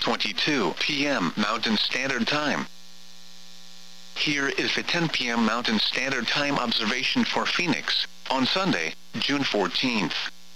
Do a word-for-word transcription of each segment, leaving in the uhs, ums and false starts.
twenty-two p m Mountain Standard Time. Here is the ten p m Mountain Standard Time observation for Phoenix, on Sunday, June fourteenth.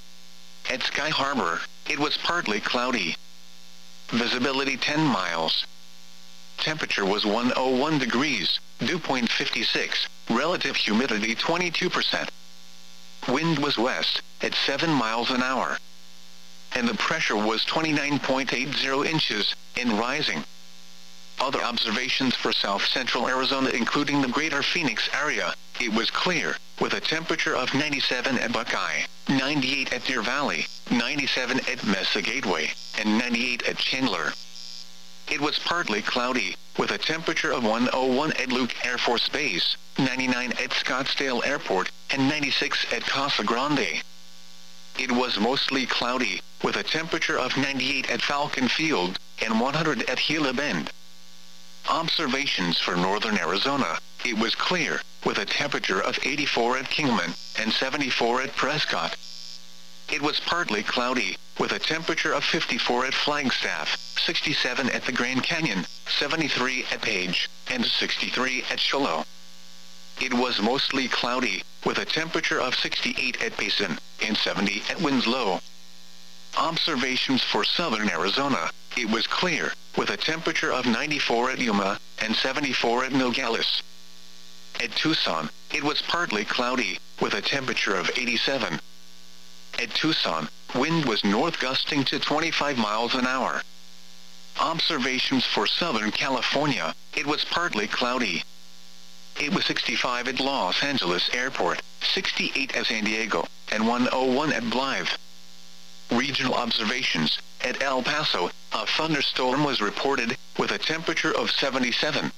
At Sky Harbor, it was partly cloudy. Visibility ten miles. Temperature was one hundred one degrees, dew point fifty-six, relative humidity twenty-two percent. Wind was west, at seven miles an hour. And the pressure was twenty-nine point eight zero inches, and rising. Other observations for south central Arizona including the greater Phoenix area, it was clear, with a temperature of ninety-seven at Buckeye, ninety-eight at Deer Valley, ninety-seven at Mesa Gateway, and ninety-eight at Chandler. It was partly cloudy, with a temperature of one hundred one at Luke Air Force Base, ninety-nine at Scottsdale Airport, and ninety-six at Casa Grande. It was mostly cloudy, with a temperature of ninety-eight at Falcon Field, and one hundred at Gila Bend. Observations for northern Arizona, it was clear, with a temperature of eighty-four at Kingman, and seventy-four at Prescott. It was partly cloudy, with a temperature of fifty-four at Flagstaff, sixty-seven at the Grand Canyon, seventy-three at Page, and sixty-three at Shiloh. It was mostly cloudy, with a temperature of sixty-eight at Payson, and seventy at Winslow. Observations for southern Arizona, it was clear, with a temperature of ninety-four at Yuma, and seventy-four at Nogales. At Tucson, it was partly cloudy, with a temperature of eighty-seven. At Tucson, wind was north gusting to twenty-five miles an hour. Observations for southern California, it was partly cloudy. It was sixty-five at Los Angeles Airport, sixty-eight at San Diego, and one hundred one at Blythe. Regional observations, at El Paso, a thunderstorm was reported, with a temperature of seventy-seven.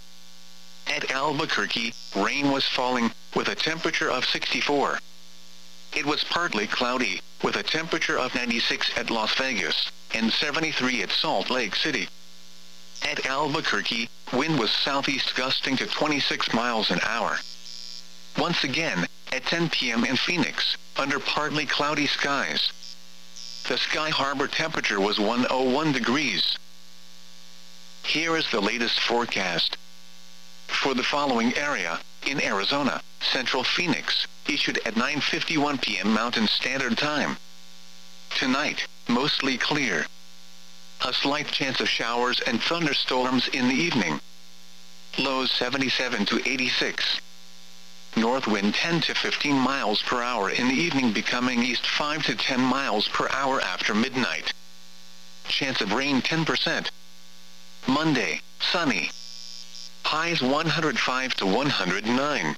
At Albuquerque, rain was falling, with a temperature of sixty-four. It was partly cloudy, with a temperature of ninety-six at Las Vegas, and seventy-three at Salt Lake City. At Albuquerque, wind was southeast gusting to twenty-six miles an hour. Once again, at ten p m in Phoenix, under partly cloudy skies. The Sky Harbor temperature was one hundred one degrees. Here is the latest forecast. For the following area, in Arizona, Central Phoenix, issued at nine fifty-one p m Mountain Standard Time. Tonight, mostly clear. A slight chance of showers and thunderstorms in the evening. Lows seventy-seven to eighty-six. North wind ten to fifteen miles per hour in the evening, becoming east five to ten miles per hour after midnight. Chance of rain ten percent. Monday, sunny. Highs one hundred five to one hundred nine.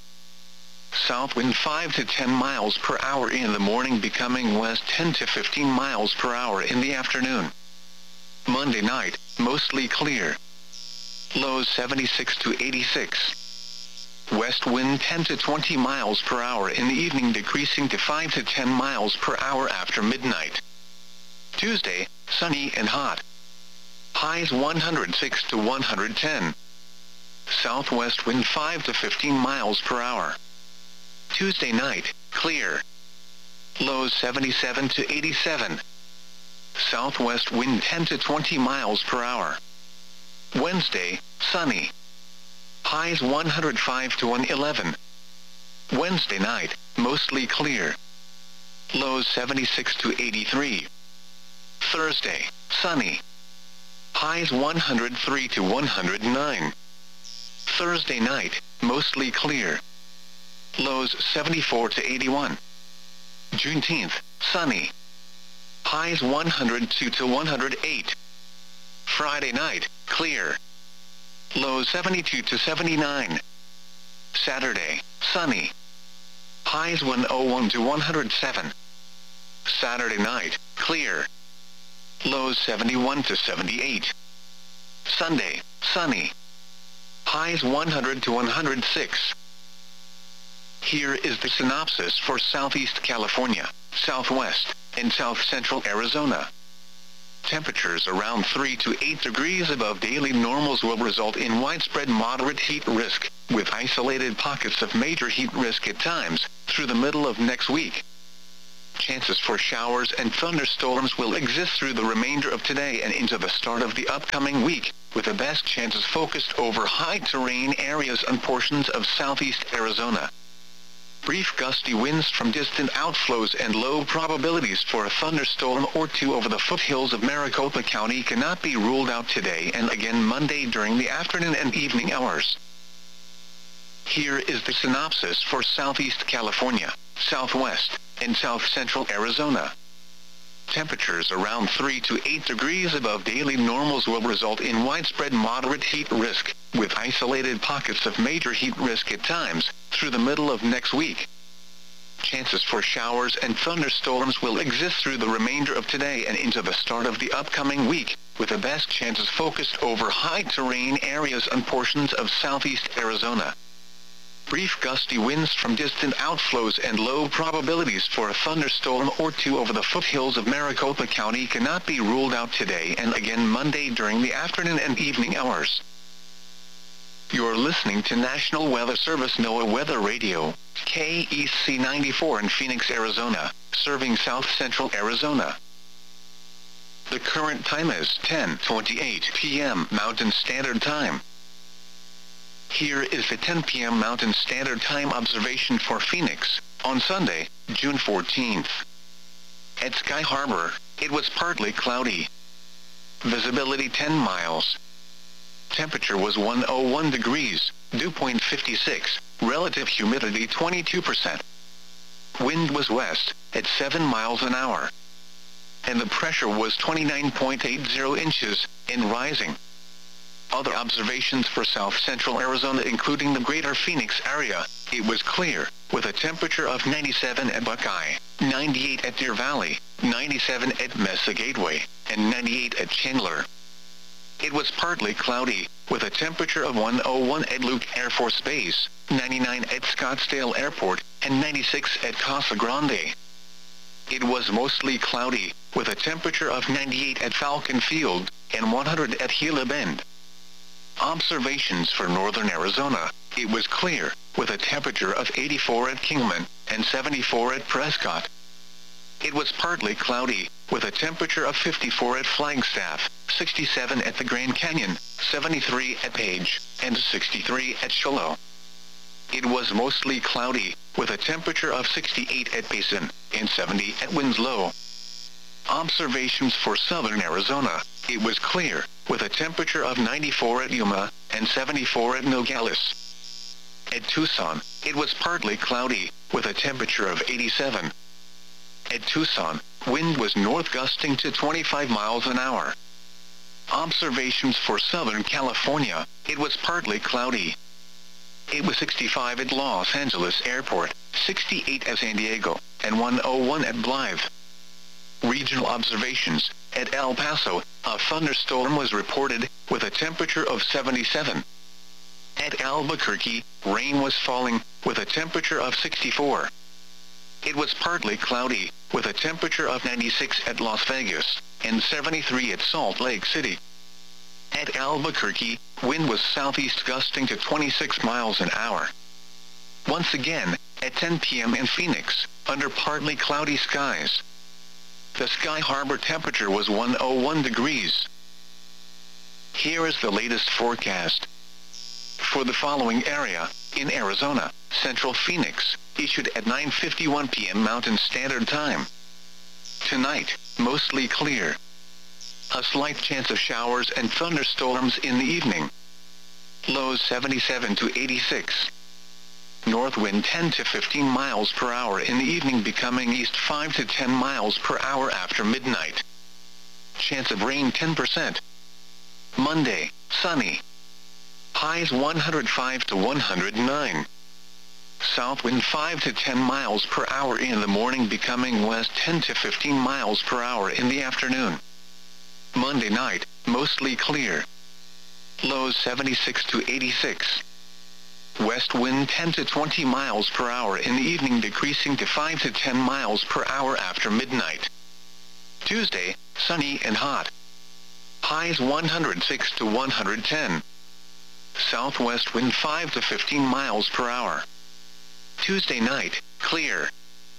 South wind five to ten miles per hour in the morning, becoming west ten to fifteen miles per hour in the afternoon. Monday night, mostly clear. Lows seventy-six to eighty-six. West wind ten to twenty miles per hour in the evening, decreasing to five to ten miles per hour after midnight. Tuesday, sunny and hot. Highs one hundred six to one hundred ten. Southwest wind five to fifteen miles per hour. Tuesday night, clear. Lows seventy-seven to eighty-seven. Southwest wind ten to twenty miles per hour. Wednesday, sunny. Highs one hundred five to one hundred eleven. Wednesday night, mostly clear. Lows seventy-six to eighty-three. Thursday, sunny. Highs one hundred three to one hundred nine. Thursday night, mostly clear. Lows seventy-four to eighty-one. Juneteenth, sunny. Highs one hundred two to one hundred eight. Friday night, clear. Lows seventy-two to seventy-nine. Saturday, sunny. Highs one hundred one to one hundred seven. Saturday night, clear. Lows seventy-one to seventy-eight. Sunday, sunny. Highs one hundred to one hundred six. Here is the synopsis for Southeast California, Southwest, and South Central Arizona. Temperatures around three to eight degrees above daily normals will result in widespread moderate heat risk, with isolated pockets of major heat risk at times, through the middle of next week. Chances for showers and thunderstorms will exist through the remainder of today and into the start of the upcoming week, with the best chances focused over high terrain areas and portions of southeast Arizona. Brief gusty winds from distant outflows and low probabilities for a thunderstorm or two over the foothills of Maricopa County cannot be ruled out today and again Monday during the afternoon and evening hours. Here is the synopsis for Southeast California, Southwest, and South Central Arizona. Temperatures around three to eight degrees above daily normals will result in widespread moderate heat risk, with isolated pockets of major heat risk at times, through the middle of next week. Chances for showers and thunderstorms will exist through the remainder of today and into the start of the upcoming week, with the best chances focused over high terrain areas and portions of southeast Arizona. Brief gusty winds from distant outflows and low probabilities for a thunderstorm or two over the foothills of Maricopa County cannot be ruled out today and again Monday during the afternoon and evening hours. You're listening to National Weather Service NOAA Weather Radio, K E C ninety-four in Phoenix, Arizona, serving South Central Arizona. The current time is ten twenty-eight p m Mountain Standard Time. Here is the ten p m Mountain Standard Time observation for Phoenix, on Sunday, June fourteenth. At Sky Harbor, it was partly cloudy. Visibility ten miles. Temperature was one hundred one degrees, dew point fifty-six, relative humidity twenty-two percent. Wind was west, at seven miles an hour. And the pressure was twenty-nine point eight zero inches, and rising. Other observations for South Central Arizona including the greater Phoenix area, it was clear, with a temperature of ninety-seven at Buckeye, ninety-eight at Deer Valley, ninety-seven at Mesa Gateway, and ninety-eight at Chandler. It was partly cloudy, with a temperature of one hundred one at Luke Air Force Base, ninety-nine at Scottsdale Airport, and ninety-six at Casa Grande. It was mostly cloudy, with a temperature of ninety-eight at Falcon Field, and one hundred at Gila Bend. Observations for northern Arizona, it was clear, with a temperature of eighty-four at Kingman, and seventy-four at Prescott. It was partly cloudy, with a temperature of fifty-four at Flagstaff, sixty-seven at the Grand Canyon, seventy-three at Page, and sixty-three at Shiloh. It was mostly cloudy, with a temperature of sixty-eight at Payson, and seventy at Winslow. Observations for southern Arizona, it was clear, with a temperature of ninety-four at Yuma, and seventy-four at Nogales. At Tucson, it was partly cloudy, with a temperature of eighty-seven. At Tucson, wind was north gusting to twenty-five miles an hour. Observations for Southern California, it was partly cloudy. It was sixty-five at Los Angeles Airport, sixty-eight at San Diego, and one hundred one at Blythe. Regional observations, at El Paso, a thunderstorm was reported, with a temperature of seventy-seven. At Albuquerque, rain was falling, with a temperature of sixty-four. It was partly cloudy, with a temperature of ninety-six at Las Vegas, and seventy-three at Salt Lake City. At Albuquerque, wind was southeast gusting to twenty-six miles an hour. Once again, at ten p m in Phoenix, under partly cloudy skies. The Sky Harbor temperature was one hundred one degrees. Here is the latest forecast. For the following area, in Arizona, Central Phoenix, issued at nine fifty-one p m Mountain Standard Time. Tonight, mostly clear. A slight chance of showers and thunderstorms in the evening. Lows seventy-seven to eighty-six. North wind ten to fifteen miles per hour in the evening, becoming east five to ten miles per hour after midnight. Chance of rain ten percent. Monday, sunny. Highs one hundred five to one hundred nine. South wind five to ten miles per hour in the morning, becoming west ten to fifteen miles per hour in the afternoon. Monday night, mostly clear. Lows seventy-six to eighty-six. West wind ten to twenty miles per hour in the evening, decreasing to five to ten miles per hour after midnight. Tuesday, sunny and hot. Highs one hundred six to one hundred ten. Southwest wind five to fifteen miles per hour. Tuesday night, clear.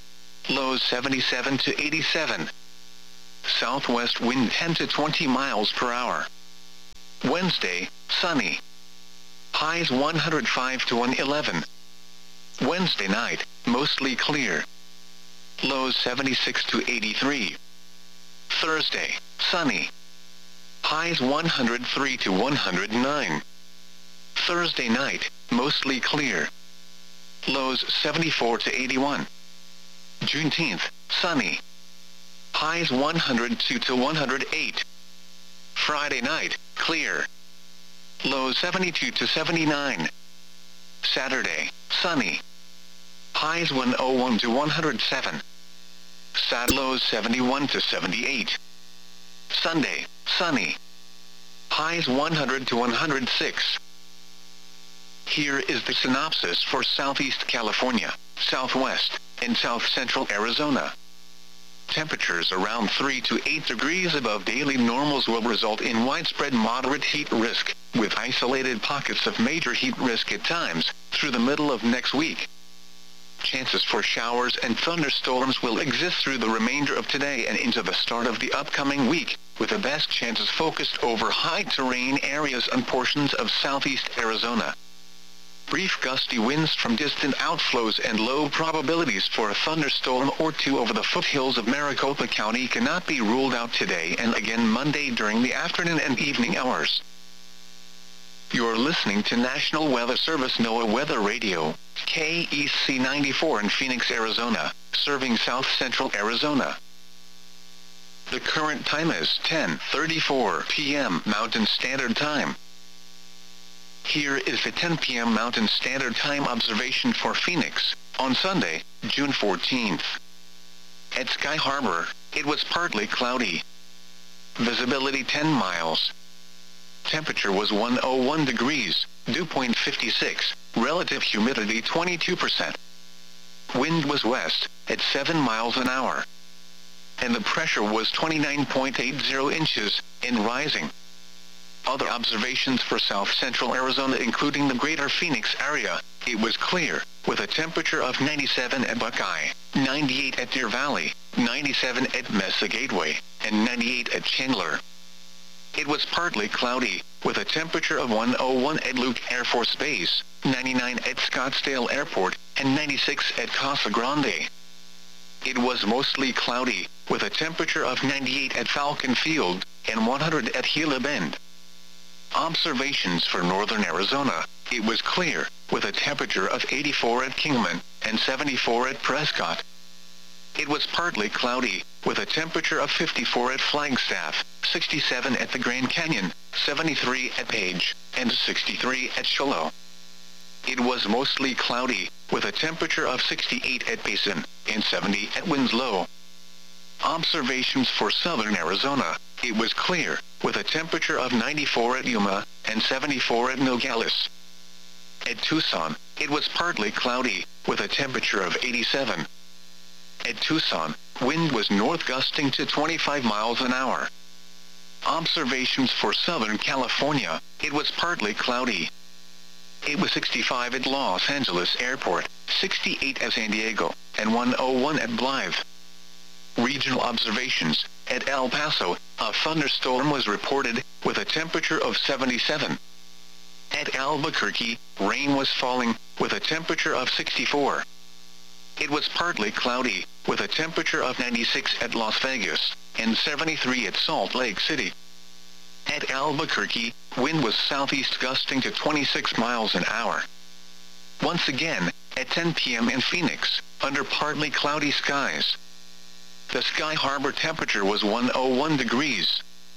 Lows seventy-seven to eighty-seven. Southwest wind ten to twenty miles per hour. Wednesday, sunny. Highs one hundred five to one hundred eleven. Wednesday night, mostly clear. Lows seventy-six to eighty-three. Thursday, sunny. Highs one hundred three to one hundred nine. Thursday night, mostly clear. Lows seventy-four to eighty-one. Juneteenth, sunny. Highs one hundred two to one hundred eight. Friday night, clear. Lows seventy-two to seventy-nine. Saturday, sunny. Highs one oh one to one hundred seven. Sat lows seventy-one to seventy-eight. Sunday, sunny. Highs one hundred to one hundred six. Here is the synopsis for Southeast California, Southwest, and South Central Arizona. Temperatures around three to eight degrees above daily normals will result in widespread moderate heat risk, with isolated pockets of major heat risk at times, through the middle of next week. Chances for showers and thunderstorms will exist through the remainder of today and into the start of the upcoming week, with the best chances focused over high-terrain areas and portions of southeast Arizona. Brief gusty winds from distant outflows and low probabilities for a thunderstorm or two over the foothills of Maricopa County cannot be ruled out today and again Monday during the afternoon and evening hours. You're listening to National Weather Service NOAA Weather Radio, K E C ninety-four in Phoenix, Arizona, serving South Central Arizona. The current time is ten thirty-four p m Mountain Standard Time. Here is the ten p m Mountain Standard Time observation for Phoenix, on Sunday, June fourteenth. At Sky Harbor, it was partly cloudy. Visibility ten miles. Temperature was one oh one degrees, dew point fifty-six, relative humidity twenty-two percent. Wind was west, at seven miles an hour. And the pressure was twenty-nine point eight zero inches, and rising. Other observations for South Central Arizona including the greater Phoenix area, it was clear, with a temperature of ninety-seven at Buckeye, ninety-eight at Deer Valley, ninety-seven at Mesa Gateway, and ninety-eight at Chandler. It was partly cloudy, with a temperature of one oh one at Luke Air Force Base, ninety-nine at Scottsdale Airport, and ninety-six at Casa Grande. It was mostly cloudy, with a temperature of ninety-eight at Falcon Field, and one hundred at Gila Bend. Observations for northern Arizona, it was clear, with a temperature of eighty-four at Kingman, and seventy-four at Prescott. It was partly cloudy, with a temperature of fifty-four at Flagstaff, sixty-seven at the Grand Canyon, seventy-three at Page, and sixty-three at Shiloh. It was mostly cloudy, with a temperature of sixty-eight at Basin, and seventy at Winslow. Observations for southern Arizona, it was clear, with a temperature of ninety-four at Yuma, and seventy-four at Nogales. At Tucson, it was partly cloudy, with a temperature of eighty-seven. At Tucson, wind was north gusting to twenty-five miles an hour. Observations for Southern California, it was partly cloudy. It was sixty-five at Los Angeles Airport, sixty-eight at San Diego, and one oh one at Blythe. Regional observations, at El Paso, a thunderstorm was reported, with a temperature of seventy-seven. At Albuquerque, rain was falling, with a temperature of sixty-four. It was partly cloudy, with a temperature of ninety-six at Las Vegas, and seventy-three at Salt Lake City. At Albuquerque, wind was southeast gusting to twenty-six miles an hour. Once again, at ten p m in Phoenix, under partly cloudy skies. The Sky Harbor temperature was one oh one degrees.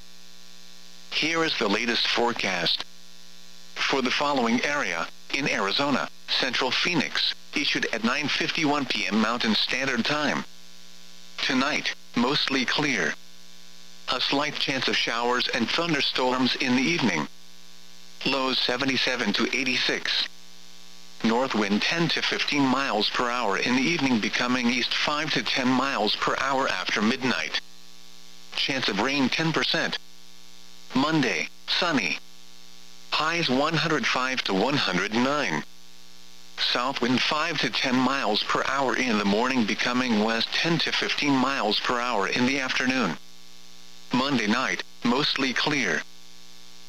Here is the latest forecast. For the following area, in Arizona, Central Phoenix, issued at nine fifty-one p m Mountain Standard Time. Tonight, mostly clear. A slight chance of showers and thunderstorms in the evening. Lows seventy-seven to eighty-six. North wind ten to fifteen miles per hour in the evening, becoming east five to ten miles per hour after midnight. Chance of rain ten percent. Monday, sunny. Highs one hundred five to one hundred nine. south wind five to ten miles per hour in the morning, becoming west ten to fifteen miles per hour in the afternoon. Monday night, mostly clear,